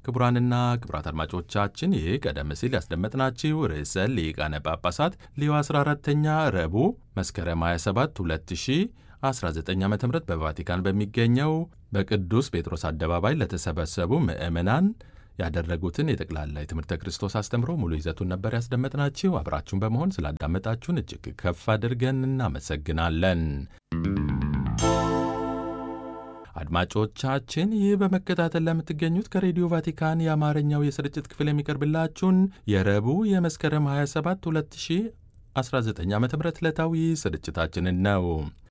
ክቡራንና ክቡራት አድማጮቻችን ይህ ቀደም ሲል ያስደመጥናችሁ ርዕሰ ሊቃነ ጳጳሳት ሊዮ 14ኛ ረቡዕ መስከረም 27 2019 ዓ.ም በቫቲካን በሚገኘው በቅዱስ ጴጥሮስ አደባባይ ለተሰበሰቡ ምዕመናን ያደረጉትን የጠቅላላ የትምህርተ ክርስቶስ አስተምሮ ሙሉ ይዘቱን ነበር ያስደመጥናችሁ። አብራችሁን በመሆን ስላዳመጣችሁን እጅግ ከፍ አድርገን እናመሰግናለን። አድማጮቻችን ይህ በመከታተል ለምትገኙት ከሬዲዮ ቫቲካን የአማርኛው የስርጭት ክፍል የሚቀርብላችሁን የረቡዕ የመስከረም 27 2019 ዓ.ም ዕለታዊ ስርጭታችንን ነው።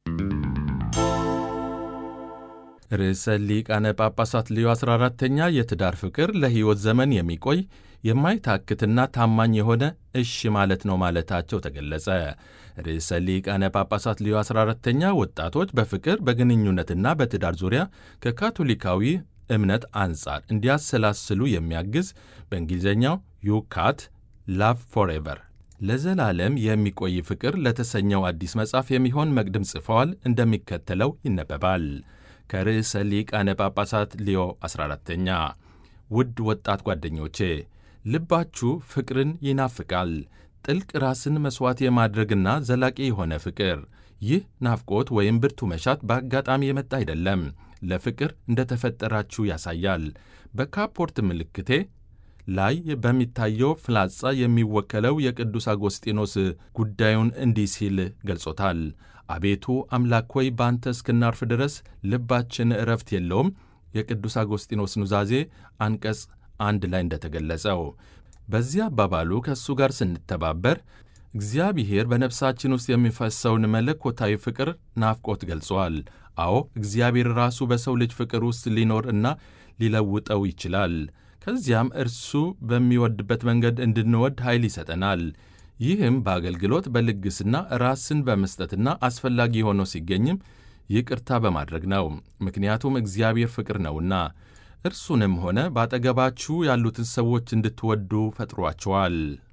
ርዕሰ ሊቃነ ጳጳሳት ሊዮ 14ኛ የትዳር ፍቅር ለሕይወት ዘመን የሚቆይ የማይታክትና ታማኝ የሆነ እሺ ማለት ነው ማለታቸው ተገለጸ። ርዕሰ ሊቃነ ጳጳሳት ሊዮ 14ኛ ወጣቶች በፍቅር በግንኙነትና በትዳር ዙሪያ ከካቶሊካዊ እምነት አንጻር እንዲያሰላስሉ የሚያግዝ በእንግሊዝኛው ዩ ካት ላቭ ፎርኤቨር ለዘላለም የሚቆይ ፍቅር ለተሰኘው አዲስ መጽሐፍ የሚሆን መቅድም ጽፈዋል። እንደሚከተለው ይነበባል። ከርዕሰ ሊቃነ ጳጳሳት ሊዮ 14ኛ ውድ ወጣት ጓደኞቼ፣ ልባችሁ ፍቅርን ይናፍቃል። ጥልቅ ራስን መሥዋዕት የማድረግና ዘላቂ የሆነ ፍቅር። ይህ ናፍቆት ወይም ብርቱ መሻት በአጋጣሚ የመጣ አይደለም፣ ለፍቅር እንደ ተፈጠራችሁ ያሳያል። በካፖርት ምልክቴ ላይ በሚታየው ፍላጻ የሚወከለው የቅዱስ አጎስጢኖስ ጉዳዩን እንዲህ ሲል ገልጾታል። አቤቱ አምላክ ሆይ በአንተ እስክናርፍ ድረስ ልባችን ዕረፍት የለውም። የቅዱስ አጎስጢኖስ ኑዛዜ አንቀጽ 1 ላይ እንደተገለጸው በዚህ አባባሉ ከእሱ ጋር ስንተባበር እግዚአብሔር በነፍሳችን ውስጥ የሚፈሰውን መለኮታዊ ፍቅር ናፍቆት ገልጿል። አዎ እግዚአብሔር ራሱ በሰው ልጅ ፍቅር ውስጥ ሊኖር እና ሊለውጠው ይችላል። ከዚያም እርሱ በሚወድበት መንገድ እንድንወድ ኃይል ይሰጠናል። ይህም በአገልግሎት በልግስና ራስን በመስጠትና አስፈላጊ ሆኖ ሲገኝም ይቅርታ በማድረግ ነው። ምክንያቱም እግዚአብሔር ፍቅር ነውና። እርሱንም ሆነ በአጠገባችሁ ያሉትን ሰዎች እንድትወዱ ፈጥሯቸዋል።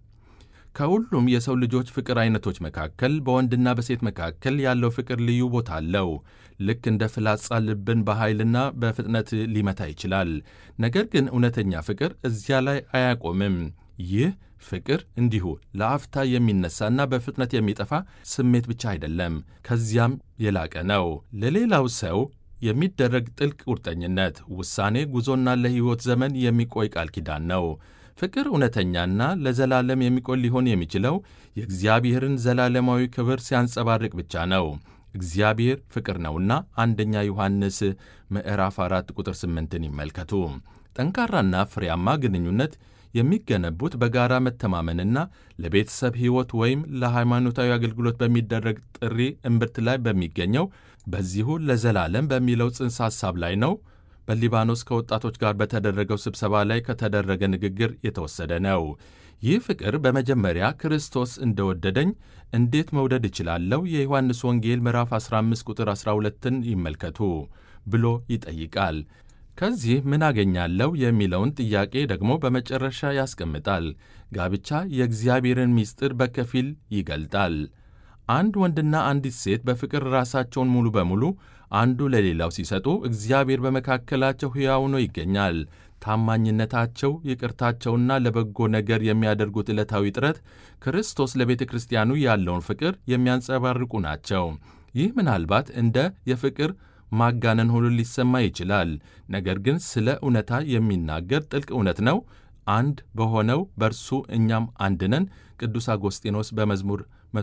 ከሁሉም የሰው ልጆች ፍቅር አይነቶች መካከል በወንድና በሴት መካከል ያለው ፍቅር ልዩ ቦታ አለው። ልክ እንደ ፍላጻ ልብን በኃይልና በፍጥነት ሊመታ ይችላል። ነገር ግን እውነተኛ ፍቅር እዚያ ላይ አያቆምም። ይህ ፍቅር እንዲሁ ለአፍታ የሚነሳና በፍጥነት የሚጠፋ ስሜት ብቻ አይደለም፣ ከዚያም የላቀ ነው። ለሌላው ሰው የሚደረግ ጥልቅ ቁርጠኝነት፣ ውሳኔ፣ ጉዞና ለሕይወት ዘመን የሚቆይ ቃል ኪዳን ነው። ፍቅር እውነተኛና ለዘላለም የሚቆይ ሊሆን የሚችለው የእግዚአብሔርን ዘላለማዊ ክብር ሲያንጸባርቅ ብቻ ነው። እግዚአብሔር ፍቅር ነውና አንደኛ ዮሐንስ ምዕራፍ 4 ቁጥር 8ን ይመልከቱ። ጠንካራና ፍሬያማ ግንኙነት የሚገነቡት በጋራ መተማመንና ለቤተሰብ ሕይወት ወይም ለሃይማኖታዊ አገልግሎት በሚደረግ ጥሪ እምብርት ላይ በሚገኘው በዚሁ ለዘላለም በሚለው ጽንሰ ሐሳብ ላይ ነው። በሊባኖስ ከወጣቶች ጋር በተደረገው ስብሰባ ላይ ከተደረገ ንግግር የተወሰደ ነው። ይህ ፍቅር በመጀመሪያ ክርስቶስ እንደወደደኝ እንዴት መውደድ እችላለሁ? የዮሐንስ ወንጌል ምዕራፍ 15 ቁጥር 12ን ይመልከቱ ብሎ ይጠይቃል። ከዚህ ምን አገኛለሁ የሚለውን ጥያቄ ደግሞ በመጨረሻ ያስቀምጣል። ጋብቻ የእግዚአብሔርን ምስጢር በከፊል ይገልጣል። አንድ ወንድና አንዲት ሴት በፍቅር ራሳቸውን ሙሉ በሙሉ አንዱ ለሌላው ሲሰጡ እግዚአብሔር በመካከላቸው ሕያው ሆኖ ይገኛል። ታማኝነታቸው፣ ይቅርታቸውና ለበጎ ነገር የሚያደርጉት ዕለታዊ ጥረት ክርስቶስ ለቤተ ክርስቲያኑ ያለውን ፍቅር የሚያንጸባርቁ ናቸው። ይህ ምናልባት እንደ የፍቅር ማጋነን ሁሉ ሊሰማ ይችላል። ነገር ግን ስለ እውነታ የሚናገር ጥልቅ እውነት ነው። አንድ በሆነው በእርሱ እኛም አንድ ነን። ቅዱስ አጎስጢኖስ በመዝሙር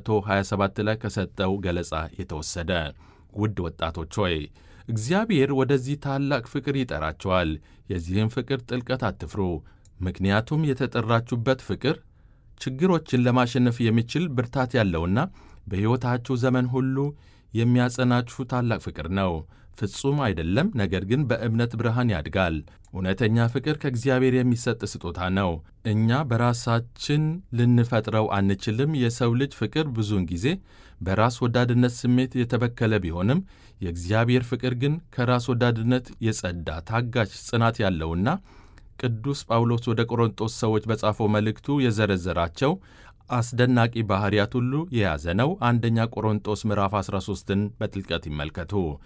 127 ላይ ከሰጠው ገለጻ የተወሰደ። ውድ ወጣቶች ሆይ እግዚአብሔር ወደዚህ ታላቅ ፍቅር ይጠራቸዋል። የዚህም ፍቅር ጥልቀት አትፍሩ። ምክንያቱም የተጠራችሁበት ፍቅር ችግሮችን ለማሸነፍ የሚችል ብርታት ያለውና በሕይወታችሁ ዘመን ሁሉ የሚያጸናችሁ ታላቅ ፍቅር ነው። ፍጹም አይደለም፣ ነገር ግን በእምነት ብርሃን ያድጋል። እውነተኛ ፍቅር ከእግዚአብሔር የሚሰጥ ስጦታ ነው። እኛ በራሳችን ልንፈጥረው አንችልም። የሰው ልጅ ፍቅር ብዙውን ጊዜ በራስ ወዳድነት ስሜት የተበከለ ቢሆንም የእግዚአብሔር ፍቅር ግን ከራስ ወዳድነት የጸዳ ታጋሽ፣ ጽናት ያለውና ቅዱስ ጳውሎስ ወደ ቆሮንጦስ ሰዎች በጻፈው መልእክቱ የዘረዘራቸው አስደናቂ ባሕርያት ሁሉ የያዘ ነው። አንደኛ ቆሮንጦስ ምዕራፍ 13ን በጥልቀት ይመልከቱ።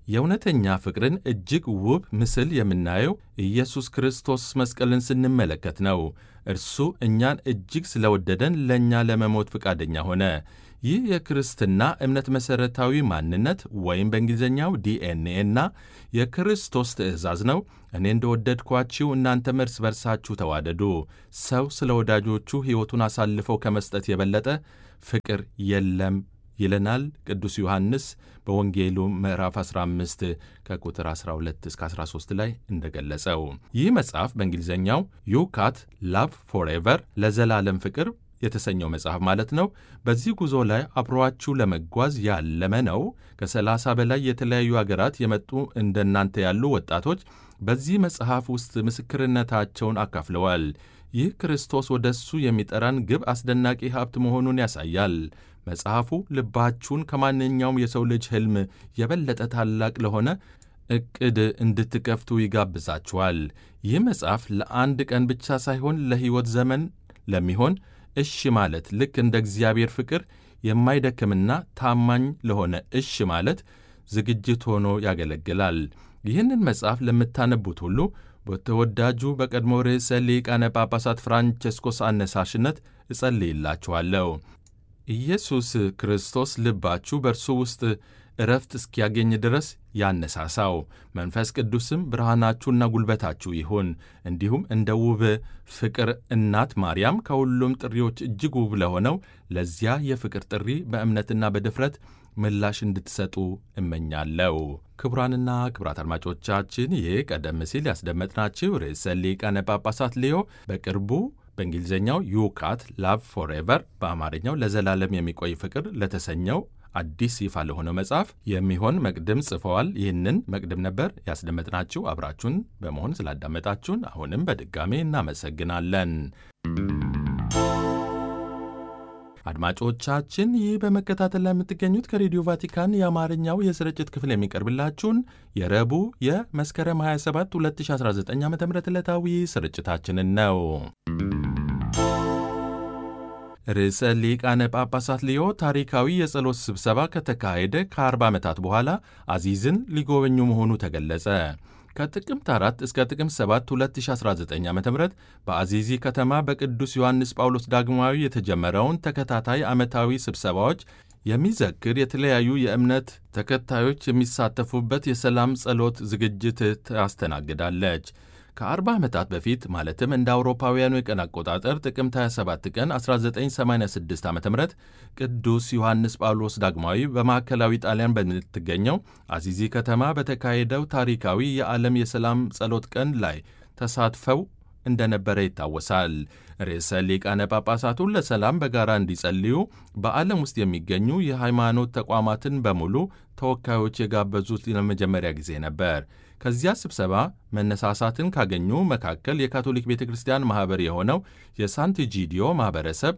የእውነተኛ ፍቅርን እጅግ ውብ ምስል የምናየው ኢየሱስ ክርስቶስ መስቀልን ስንመለከት ነው። እርሱ እኛን እጅግ ስለወደደን ለእኛ ለመሞት ፈቃደኛ ሆነ። ይህ የክርስትና እምነት መሠረታዊ ማንነት ወይም በእንግሊዝኛው ዲኤንኤ እና የክርስቶስ ትእዛዝ ነው። እኔ እንደወደድኳችሁ እናንተም እርስ በርሳችሁ ተዋደዱ። ሰው ስለ ወዳጆቹ ሕይወቱን አሳልፈው ከመስጠት የበለጠ ፍቅር የለም ይለናል ቅዱስ ዮሐንስ በወንጌሉ ምዕራፍ 15 ከቁጥር 12 እስከ 13 ላይ እንደገለጸው። ይህ መጽሐፍ በእንግሊዝኛው ዩ ካት ላቭ ፎርኤቨር ለዘላለም ፍቅር የተሰኘው መጽሐፍ ማለት ነው። በዚህ ጉዞ ላይ አብሯችሁ ለመጓዝ ያለመ ነው። ከ30 በላይ የተለያዩ አገራት የመጡ እንደናንተ ያሉ ወጣቶች በዚህ መጽሐፍ ውስጥ ምስክርነታቸውን አካፍለዋል። ይህ ክርስቶስ ወደ እሱ የሚጠራን ግብ አስደናቂ ሀብት መሆኑን ያሳያል። መጽሐፉ ልባችሁን ከማንኛውም የሰው ልጅ ሕልም የበለጠ ታላቅ ለሆነ ዕቅድ እንድትከፍቱ ይጋብዛችኋል። ይህ መጽሐፍ ለአንድ ቀን ብቻ ሳይሆን ለሕይወት ዘመን ለሚሆን እሺ ማለት ልክ እንደ እግዚአብሔር ፍቅር የማይደክምና ታማኝ ለሆነ እሺ ማለት ዝግጅት ሆኖ ያገለግላል። ይህንን መጽሐፍ ለምታነቡት ሁሉ በተወዳጁ በቀድሞ ርዕሰ ሊቃነ ጳጳሳት ፍራንቼስኮስ አነሳሽነት እጸልይላችኋለሁ። ኢየሱስ ክርስቶስ ልባችሁ በእርሱ ውስጥ ዕረፍት እስኪያገኝ ድረስ ያነሳሳው። መንፈስ ቅዱስም ብርሃናችሁና ጉልበታችሁ ይሁን። እንዲሁም እንደ ውብ ፍቅር እናት ማርያም ከሁሉም ጥሪዎች እጅግ ውብ ለሆነው ለዚያ የፍቅር ጥሪ በእምነትና በድፍረት ምላሽ እንድትሰጡ እመኛለሁ። ክቡራንና ክቡራት አድማጮቻችን ይህ ቀደም ሲል ያስደመጥናችሁ ርዕሰ ሊቃነ ጳጳሳት ሌዮ በቅርቡ በእንግሊዝኛው ዩ ካት ላቭ ፎርኤቨር በአማርኛው ለዘላለም የሚቆይ ፍቅር ለተሰኘው አዲስ ይፋ ለሆነው መጽሐፍ የሚሆን መቅድም ጽፈዋል። ይህንን መቅድም ነበር ያስደመጥናችሁ። አብራችሁን በመሆን ስላዳመጣችሁን አሁንም በድጋሜ እናመሰግናለን። አድማጮቻችን ይህ በመከታተል ላይ የምትገኙት ከሬዲዮ ቫቲካን የአማርኛው የስርጭት ክፍል የሚቀርብላችሁን የረቡዕ የመስከረም 27 2019 ዓ ም ዕለታዊ ስርጭታችንን ነው። ርዕሰ ሊቃነ ጳጳሳት ሊዮ ታሪካዊ የጸሎት ስብሰባ ከተካሄደ ከ40 ዓመታት በኋላ አዚዝን ሊጎበኙ መሆኑ ተገለጸ። ከጥቅምት 4 እስከ ጥቅምት 7 2019 ዓ ም በአዚዚ ከተማ በቅዱስ ዮሐንስ ጳውሎስ ዳግማዊ የተጀመረውን ተከታታይ ዓመታዊ ስብሰባዎች የሚዘክር የተለያዩ የእምነት ተከታዮች የሚሳተፉበት የሰላም ጸሎት ዝግጅት ታስተናግዳለች። ከ40 ዓመታት በፊት ማለትም እንደ አውሮፓውያኑ የቀን አቆጣጠር ጥቅምት 27 ቀን 1986 ዓ ም ቅዱስ ዮሐንስ ጳውሎስ ዳግማዊ በማዕከላዊ ጣሊያን በምትገኘው አዚዚ ከተማ በተካሄደው ታሪካዊ የዓለም የሰላም ጸሎት ቀን ላይ ተሳትፈው እንደነበረ ይታወሳል። ርዕሰ ሊቃነ ጳጳሳቱን ለሰላም በጋራ እንዲጸልዩ በዓለም ውስጥ የሚገኙ የሃይማኖት ተቋማትን በሙሉ ተወካዮች የጋበዙት ለመጀመሪያ ጊዜ ነበር። ከዚያ ስብሰባ መነሳሳትን ካገኙ መካከል የካቶሊክ ቤተ ክርስቲያን ማኅበር የሆነው የሳንቲጂዲዮ ማኅበረሰብ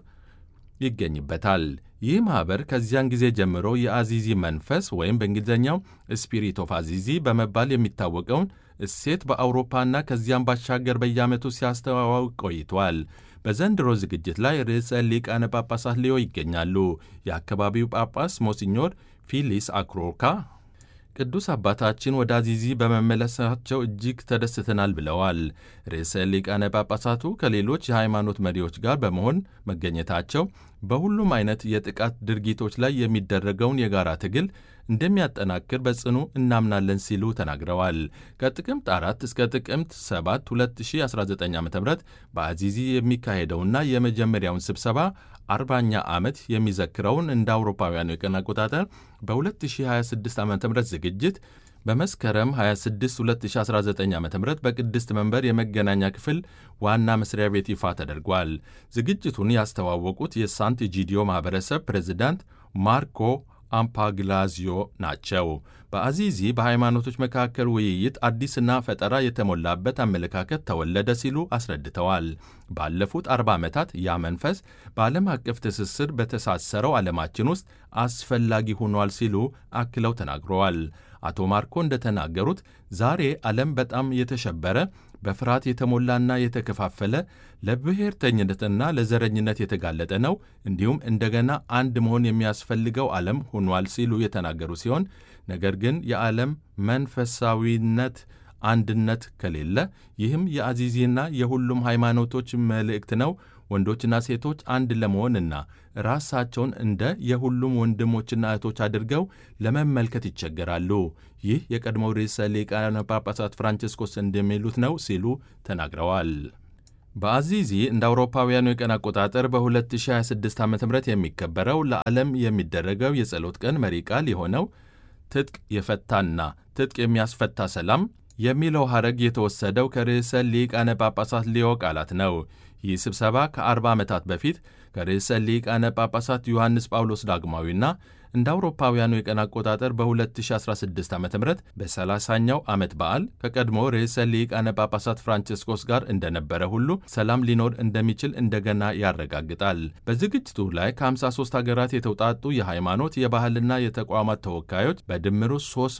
ይገኝበታል። ይህ ማኅበር ከዚያን ጊዜ ጀምሮ የአዚዚ መንፈስ ወይም በእንግሊዝኛው ስፒሪት ኦፍ አዚዚ በመባል የሚታወቀውን እሴት በአውሮፓና ከዚያም ባሻገር በየዓመቱ ሲያስተዋውቅ ቆይቷል። በዘንድሮ ዝግጅት ላይ ርዕሰ ሊቃነ ጳጳሳት ሊዮ ይገኛሉ። የአካባቢው ጳጳስ ሞሲኞር ፊሊስ አክሮካ ቅዱስ አባታችን ወደ አዚዚ በመመለሳቸው እጅግ ተደስተናል ብለዋል። ርዕሰ ሊቃነ ጳጳሳቱ ከሌሎች የሃይማኖት መሪዎች ጋር በመሆን መገኘታቸው በሁሉም አይነት የጥቃት ድርጊቶች ላይ የሚደረገውን የጋራ ትግል እንደሚያጠናክር በጽኑ እናምናለን ሲሉ ተናግረዋል። ከጥቅምት 4 እስከ ጥቅምት 7 2019 ዓ ም በአዚዚ የሚካሄደውና የመጀመሪያውን ስብሰባ 40ኛ ዓመት የሚዘክረውን እንደ አውሮፓውያኑ የቀን አቆጣጠር በ2026 ዓ ም ዝግጅት በመስከረም 26 2019 ዓ ም በቅድስት መንበር የመገናኛ ክፍል ዋና መስሪያ ቤት ይፋ ተደርጓል። ዝግጅቱን ያስተዋወቁት የሳንቲጂዲዮ ማኅበረሰብ ፕሬዚዳንት ማርኮ አምፓግላዚዮ ናቸው። በአዚዚ በሃይማኖቶች መካከል ውይይት አዲስና ፈጠራ የተሞላበት አመለካከት ተወለደ ሲሉ አስረድተዋል። ባለፉት 40 ዓመታት ያ መንፈስ በዓለም አቀፍ ትስስር በተሳሰረው ዓለማችን ውስጥ አስፈላጊ ሆኗል ሲሉ አክለው ተናግረዋል። አቶ ማርኮ እንደተናገሩት ዛሬ ዓለም በጣም የተሸበረ፣ በፍርሃት የተሞላና የተከፋፈለ፣ ለብሔርተኝነትና ለዘረኝነት የተጋለጠ ነው። እንዲሁም እንደገና አንድ መሆን የሚያስፈልገው ዓለም ሆኗል ሲሉ የተናገሩ ሲሆን ነገር ግን የዓለም መንፈሳዊነት አንድነት ከሌለ ይህም የአዚዚና የሁሉም ሃይማኖቶች መልእክት ነው። ወንዶችና ሴቶች አንድ ለመሆንና ራሳቸውን እንደ የሁሉም ወንድሞችና እህቶች አድርገው ለመመልከት ይቸገራሉ። ይህ የቀድሞው ርዕሰ ሊቃነ ጳጳሳት ፍራንቺስኮስ እንደሚሉት ነው ሲሉ ተናግረዋል። በአዚዚ እንደ አውሮፓውያኑ የቀን አቆጣጠር በ2026 ዓ ም የሚከበረው ለዓለም የሚደረገው የጸሎት ቀን መሪ ቃል የሆነው ትጥቅ የፈታና ትጥቅ የሚያስፈታ ሰላም የሚለው ሐረግ የተወሰደው ከርዕሰ ሊቃነ ጳጳሳት ሊዮ ቃላት ነው። ይህ ስብሰባ ከ40 ዓመታት በፊት ከርዕሰ ሊቃነ ጳጳሳት ዮሐንስ ጳውሎስ ዳግማዊና እንደ አውሮፓውያኑ የቀን አቆጣጠር በ2016 ዓ ም በ30ኛው ዓመት በዓል ከቀድሞ ርዕሰ ሊቃነ ጳጳሳት ፍራንቺስኮስ ጋር እንደነበረ ሁሉ ሰላም ሊኖር እንደሚችል እንደገና ያረጋግጣል። በዝግጅቱ ላይ ከ53 ሀገራት የተውጣጡ የሃይማኖት የባህልና የተቋማት ተወካዮች በድምሩ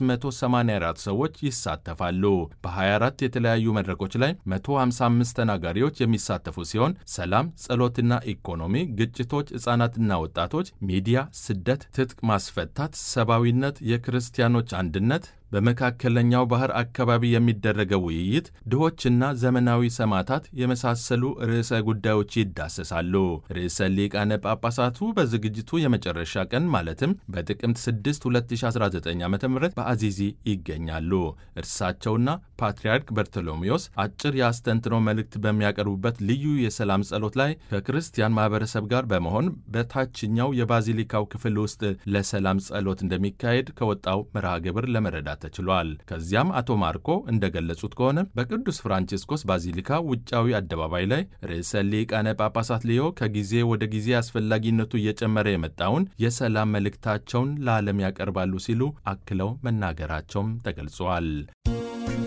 384 ሰዎች ይሳተፋሉ። በ24 የተለያዩ መድረኮች ላይ 155 ተናጋሪዎች የሚሳተፉ ሲሆን ሰላም፣ ጸሎትና ኢኮኖሚ፣ ግጭቶች፣ ሕፃናትና ወጣቶች፣ ሚዲያ፣ ስደት፣ ትጥቅ ማስፈታት፣ ሰብአዊነት፣ የክርስቲያኖች አንድነት፣ በመካከለኛው ባህር አካባቢ የሚደረገው ውይይት፣ ድሆችና ዘመናዊ ሰማዕታት የመሳሰሉ ርዕሰ ጉዳዮች ይዳሰሳሉ። ርዕሰ ሊቃነ ጳጳሳቱ በዝግጅቱ የመጨረሻ ቀን ማለትም በጥቅምት 6 2019 ዓ ም በአዚዚ ይገኛሉ። እርሳቸውና ፓትርያርክ በርቶሎሜዎስ አጭር የአስተንትኖ መልእክት በሚያቀርቡበት ልዩ የሰላም ጸሎት ላይ ከክርስቲያን ማኅበረሰብ ጋር በመሆን በታችኛው የባዚሊካው ክፍል ውስጥ ለሰላም ጸሎት እንደሚካሄድ ከወጣው መርሃ ግብር ለመረዳት ተችሏል። ከዚያም አቶ ማርኮ እንደገለጹት ከሆነ በቅዱስ ፍራንቺስኮስ ባዚሊካ ውጫዊ አደባባይ ላይ ርዕሰ ሊቃነ ጳጳሳት ሊዮ ከጊዜ ወደ ጊዜ አስፈላጊነቱ እየጨመረ የመጣውን የሰላም መልእክታቸውን ለዓለም ያቀርባሉ ሲሉ አክለው መናገራቸውም ተገልጿል።